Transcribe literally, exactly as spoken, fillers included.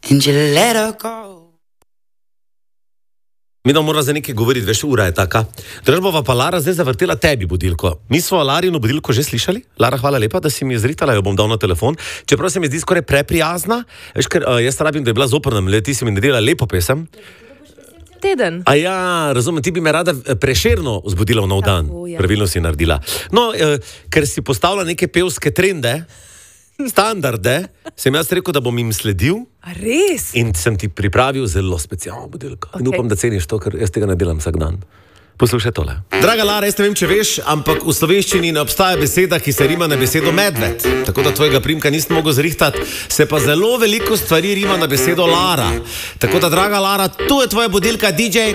and you let her go. Mi da mora za nekaj govoriti, veš, ura je taka. Držbova pa Lara zdaj zavrtela tebi budilko. Mi smo Larino budilko že slišali. Lara, hvala lepa, da si mi izritala, jo bom dal na telefon. Čeprav se mi zdi skoraj preprijazna, veš, ker uh, jaz rabim, da je bila zoprna, le ti si mi naredila lepo pesem. Teden. A ja, razumem, ti bi me rada Prešerno vzbudila v nov dan. Tako, ja. Pravilno si naredila. No, uh, ker si postavila neke pevske trende, standarde, sem jaz rekel, da bom jim sledil. A res? In sem ti pripravil zelo specialno budilko. Okay. In upam, da ceniš to, ker jaz tega ne delam vsak dan. Poslušaj tole. Draga Lara, jaz ne vem, če veš, ampak v slovenščini ne obstaja beseda, ki se rima na besedo medved. Tako da tvojega primka nisem mogel zrihtati, se pa zelo veliko stvari rima na besedo Lara. Tako da, draga Lara, tu je tvoja budilka D J